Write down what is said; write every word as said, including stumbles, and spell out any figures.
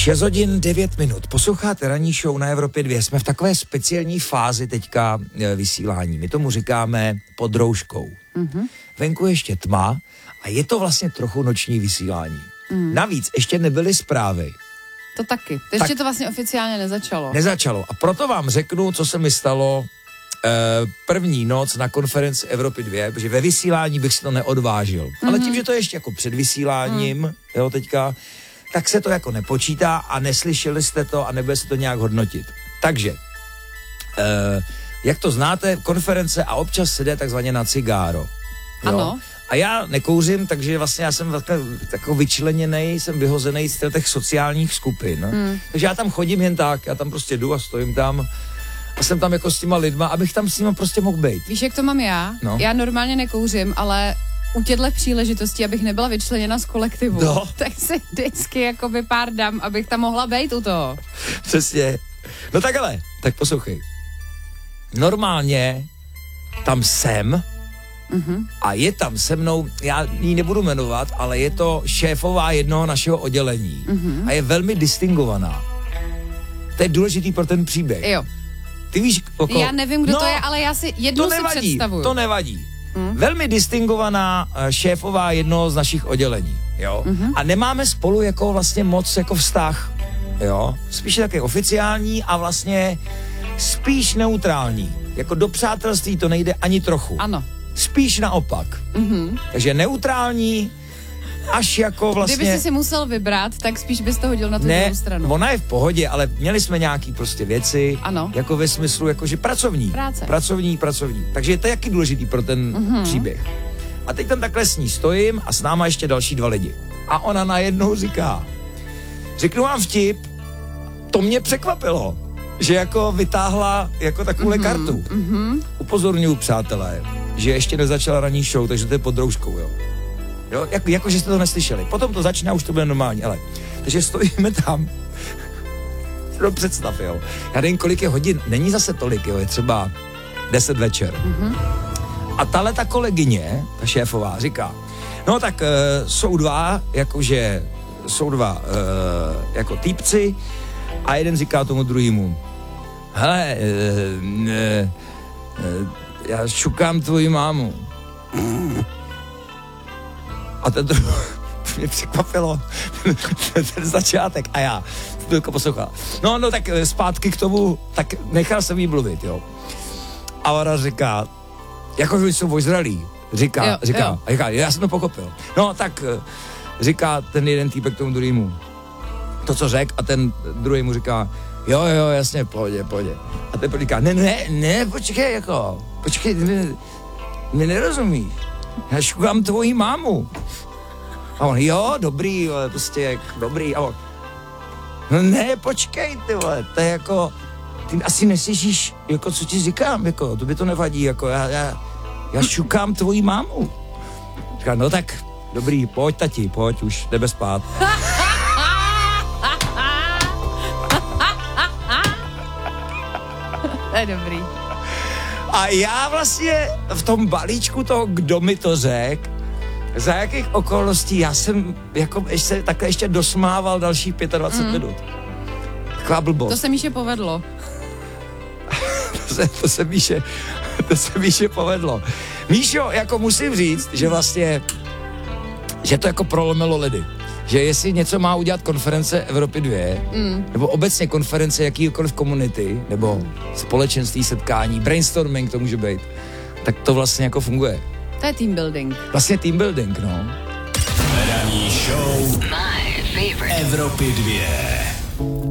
šest hodin devět minut. Posloucháte ranní show na Evropě dva. Jsme v takové speciální fázi teďka vysílání. My tomu říkáme pod rouškou. Mm-hmm. Venku ještě tma a je to vlastně trochu noční vysílání. Mm. Navíc ještě nebyly zprávy. To taky. To ještě tak to vlastně oficiálně nezačalo. Nezačalo. A proto vám řeknu, co se mi stalo eh, první noc na konferenci Evropy dva, protože ve vysílání bych si to neodvážil. Mm-hmm. Ale tím, že to je ještě jako před vysíláním, mm. jo, teďka, tak se to jako nepočítá a neslyšeli jste to a nebude se to nějak hodnotit. Takže, eh, jak to znáte, konference a občas se jde takzvaně na cigáro. Jo? Ano. A já nekouřím, takže vlastně já jsem takový vyčleněnej, jsem vyhozený z těch sociálních skupin. Hmm. Takže já tam chodím jen tak, já tam prostě jdu a stojím tam a jsem tam jako s těma lidma, abych tam s nima prostě mohl být. Víš, jak to mám já? No. Já normálně nekouřím, ale u těchto příležitostí, abych nebyla vyčleněna z kolektivu, no. tak si vždycky jakoby pár dám, abych tam mohla být u toho. Přesně. No tak ale, tak poslouchej. Normálně tam jsem, mm-hmm. a je tam se mnou, já ji nebudu jmenovat, ale je to šéfová jednoho našeho oddělení mm-hmm. a je velmi distingovaná. To je důležitý pro ten příběh. Jo. Ty víš, okolo... Já nevím, kdo no, to je, ale já si jednu to si nevadí, představuju. To nevadí. Mm. Velmi distingovaná šéfová jednoho z našich oddělení, jo. Mm-hmm. A nemáme spolu jako vlastně moc jako vztah, jo. Spíš taky oficiální a vlastně spíš neutrální. Jako do přátelství to nejde ani trochu. Ano. Spíš naopak. Mm-hmm. Takže neutrální, až jako vlastně... Kdyby jsi si musel vybrat, tak spíš bys to hodil na tu ne, druhou stranu. Ona je v pohodě, ale měli jsme nějaký prostě věci, ano. jako ve smyslu, jakože pracovní. Práce. Pracovní, pracovní. Takže je to jaký důležitý pro ten mm-hmm. příběh. A teď tam takhle s ní stojím a s náma ještě další dva lidi. A ona najednou říká, řeknu vám vtip, to mě překvapilo, že jako vytáhla jako takovou mm-hmm. kartu. Mm-hmm. Upozorňuji, přátelé, že ještě nezačala ranní show, takže to je pod rouškou, jo. Jo, jako, jako že jste to neslyšeli. Potom to začíná, už to bude normální, ale. Takže stojíme tam. No představ, jo. Já nevím, kolik je hodin, není zase tolik, jo, je třeba deset večer. Mm-hmm. A tahle ta kolegyně, ta šéfová, říká, no tak uh, jsou dva, jakože, jsou dva uh, jako týpci a jeden říká tomu druhému, hele, uh, uh, uh, já šukám tvoji mámu. A ten druhý, mě překvapilo, ten začátek a já chvilku poslouchal. No, no, tak zpátky k tomu, tak nechal jsem jí mluvit, jo. A ona říká, jako že jsou ojzralí, říká, jo, říká, jo. A říká, já jsem to pochopil. No, tak říká ten jeden týpek tomu druhému, to, co řek, a ten druhý mu říká, jo, jo, jasně, pohodě, pohodě. A ten říká, ne, ne, ne, počkej, jako, počkej, mi, mi nerozumíš. Já šukám tvoji mámu. A on, jo, dobrý, ale prostě jak dobrý. A on, no ne, počkej, ty vole, to je jako, ty asi neslyšíš, jako co ti říkám, jako, to by to nevadí, jako já, já, já šukám tvoji mámu. Říká, no tak, dobrý, pojď tati, pojď, už jdeme spát. To je dobrý. A já vlastně v tom balíčku toho, kdo mi to řek, za jakých okolností, já jsem jako ještě, takhle ještě dosmával dalších dvacet pět mm. minut. Taková blbost. To se Míše povedlo. to, se, to, se Míše, to se Míše povedlo. Míšo, jako musím říct, že vlastně, že to jako prolomilo ledy. Že jestli něco má udělat konference Evropy dva, mm. nebo obecně konference jakýkoliv komunity, nebo mm. společenství, setkání, brainstorming to může být, tak to vlastně jako funguje. To je team building. Vlastně team building, no. Ranní show Evropy dva.